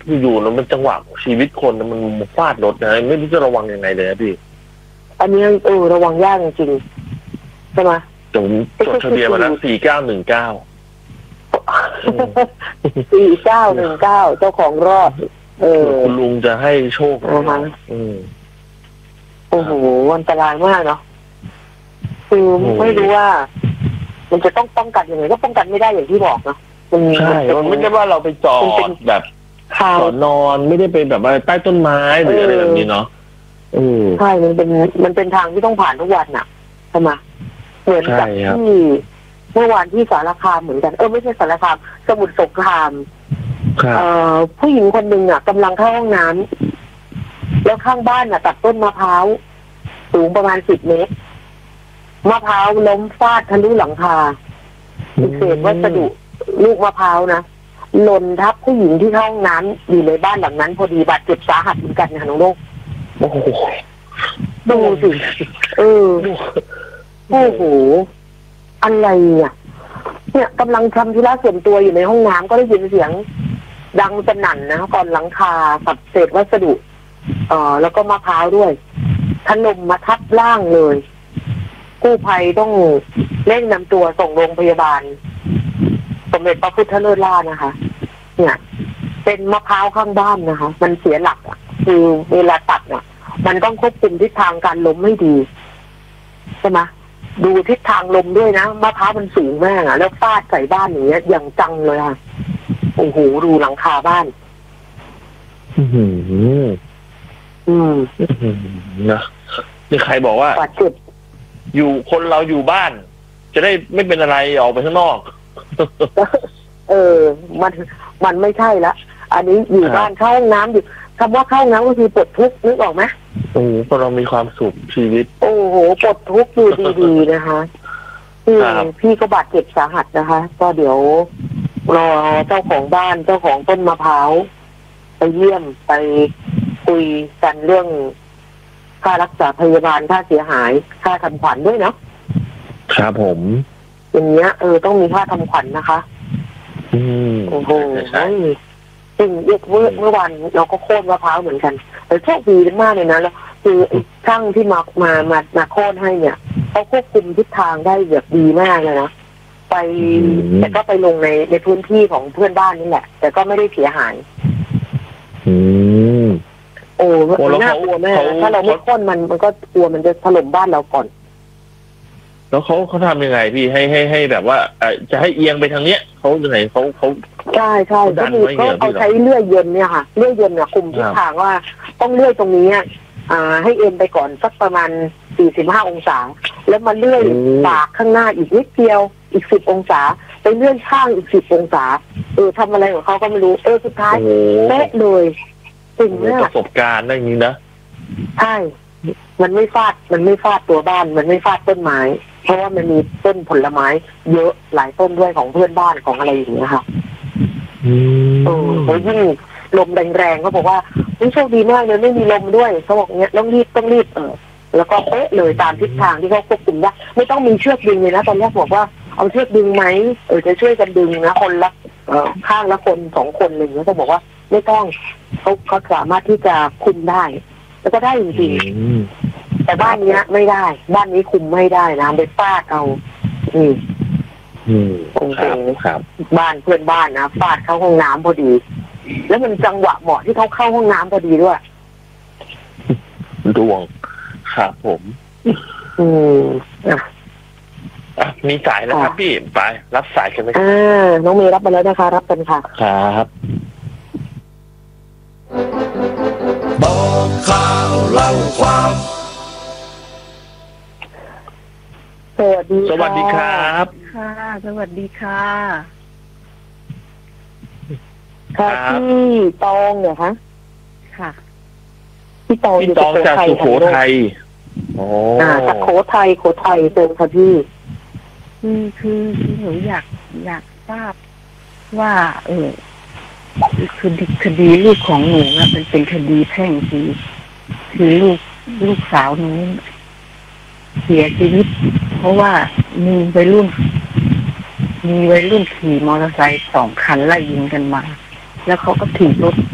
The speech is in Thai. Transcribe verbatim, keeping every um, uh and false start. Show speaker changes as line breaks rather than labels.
อยู่ๆแล้วมันจังหวะชีวิตคนมันฟาดรถนะไม่รู้จะระวังยังไงเลยนะพี่
อันนี้เออระวังยากจริงๆใช่ไหม
ผมจดทะเบียนมาแล้วสี่เก้าหนึ่งเก้า
สี่เก้าหนึ่งเก้าเจ้าของรอดเออ
คุณลุงจะให้โชค
นะอืมโอ้โหอันตรายมากเนาะคือไม่รู้ว่ามันจะต้องป้องกันยังไงก็ป้องกันไม่ได้อย่างที่บอกเนาะ
มันใช่มันไม่ใช่ว่าเราไปจอดแบบจอดนอนไม่ได้ไปแบบอะไรใต้ต้นไม้หรืออะไรแบบนี้เนาะ
ใช่มันเป็นมันเป็นทางที่ต้องผ่านทุกวันน่ะใช่ไหมเหมือนกับที่เมื่อวานที่สารคามเหมือนกันเออไม่ใช่สารคามสมุทรสงครามเอ่อผู้หญิงคนหนึ่งอ่ะกำลังเข้าห้องน้ำแล้วข้างบ้านอ่ะตัดต้นมะพร้าวสูงประมาณสิบเมตรมะพร้าวล้มฟาดทะลุหลังคาเศษวัสดุลูกมะพร้าวนะหล่นทับผู้หญิงที่เข้าห้องน้ำอยู่ในบ้านหลังนั้นพอดีบาดเจ็บสาหัสเหมือนกันนะน้องโลก
โอ้โห
ดูสิเออโอ้โหอะไรอ่ะเนี่ยกำลังทำธุระส่วนตัวอยู่ในห้องน้ำก็ได้ยินเสียงดังสนั่นนะก่อนหลังคากับเศษวัสดุเอ่อแล้วก็มะพร้าวด้วยถล่มมาทับร่างเลยกู้ภัยต้องเร่งนำตัวส่งโรงพยาบาลสมเด็จพระพุทธเลิศล่านะคะเนี่ยเป็นมะพร้าวข้างบ้านนะคะมันเสียหลักอ่ะคือเวลาตัดอ่ะมันต้องควบคุมทิศทางการล้มให้ดีใช่ไหมดูทิศทางลมด้วยนะมะพร้าวมันสูงมากอ่ะแล้วฟาดใส่บ้านอย่างเงี้ยอย่างจังเลยค่ะโอ้โหดูหลังคาบ้าน
อืม
อืม
นะนี่ใครบอกว่า
บาดเจ็บ
อยู่คนเราอยู่บ้านจะได้ไม่เป็นอะไรออกไปข้างนอก
เออมันมันไม่ใช่ละอันนี้อยู่บ้านเข้าห้องน้ำอยู่คำว่าเข้าห้องน้ำก็คือปลดทุกข์นึกออกไหม
โอ้โหพอเรามีความสุขชีวิต
โอ้โหปลดทุกข์อยู่ดีๆนะคะพี่พี่ก็บาดเจ็บสาหัสนะคะก็เดี๋ยวรอเจ้าของบ้านเจ้าของต้นมะพร้าวไปเยี่ยมไปคุยกันเรื่องค่ารักษาพยาบาลค่าเสียหายค่าทำขวัญด้วยเนาะ
ครับผม
อย่างเงี้ยเออต้องมีค่าทำขวัญนะคะ
อืม
โอ้โหจริงเมื่อเมื่อวันเราก็โค่นมะพร้าวเหมือนกันแต่โชคดีมากเลยนะแล้วคือช่างที่มามามามาโค่นให้เนี่ยเขาควบคุมทิศทางได้แบบดีมากเลยนะไปแต่ก็ไปลงในในพื้นที่ของเพื่อนบ้านนี่แหละแต่ก็ไม่ได้เสียหาย
อืม
โอ้มันน่ากลัวแม่ถ้าเราไม่โค่นมันมันก็กลัวมันจะถล่มบ้านเราก่อน
แล้วเขาเขาทำยังไงพี่ให้ให้ให้แบบว่าจะให้เอียงไปทางเนี้ยเขายังไงเขาเขา
ใช่ใช่ก็มีก็เอาใช้เลื่อยยนต์เนี่ยค่ะเลื่อยยนต์เนี่ยคุมทิศทางว่าต้องเลื่อยตรงนี้อ่าให้เอ็นไปก่อนสักประมาณสี่สิบห้าองศาแล้วมาเลื่อยปากข้างหน้าอีกนิดเดียวอีกสิบองศาไปเลื่อยข้างอีกสิบองศาเออทำอะไรของเขาก็ไม่รู้เออสุดท้ายเป๊ะเลยจริงมาก
ประสบการณ์อย่างนี้นะ
ใช่มันไม่ฟาดมันไม่ฟาดตัวบ้านมันไม่ฟาดต้นไม้เพราะว่ามันมีต้นผลไม้เยอะหลายต้นด้วยของเพื่อนบ้านของอะไรอย่างเงี้ยค่ะ
อืม
เออแล้วยิ่งลมแรงๆเขาบอกว่าโชคดีมากเลยไม่มีลมด้วยเขาบอกเนี้ยต้องรีบต้องรีบเออแล้วก็เป๊ะเลยตามทิศทางที่เขาควบคุมได้ไม่ต้องมีเชือกดึงเลยนะตอนแรกบอกว่าเอาเชือกดึงไหมเออจะช่วยกันดึงนะคนละเออข้างละคนสองคนอะไรอย่างเงี้ยเขาบอกว่าไม่ต้องเขาเขาสามารถที่จะคุมได้แล้วก็ได้จริงๆแต่บ้านนี้ไม่ได้บ้านนี้คุมไม่ได้นะไปฟาดเอาอืม
อืม
โอเค
ครับ
บ้านเพื่อนบ้านนะฟาดเข้าห้องน้ำพอดีแล้วมันจังหวะเหมาะที่เขาเข้าห้องน้ำพอดีด้วย
ดวงครับผม
อืมอ่ะ
อ่ะมีสายแล้วครับพี่ไปรับสายกันไหม
อ่าน้องเมย์รับมาแล้วนะคะรับกันค่ะ
ครับ
บอกข่าวเล่าความ
สวัสดี
สวัสดีครับ
ค่ะสวัสดีค่ะ
ค่ะพี่ตองเหรอคะ
ค่ะ
พี่ตอง
พี่ตองจากสุโขทัยอ๋อ
จากโขทัยโขทัยเต็มค่ะพี่
คือคือคือหนูอยากอยากทราบว่าเออคือคดีลูกของหนูนะมันเป็นคดีแพ่งคือคือลูกลูกสาวหนูเสียชีวิตเพราะว่ามีวัยรุ่นมีวัยรุ่นขี่มอเตอร์ไซค์สองคันไล่ยิงกันมาแล้วเขาก็ถีบรถ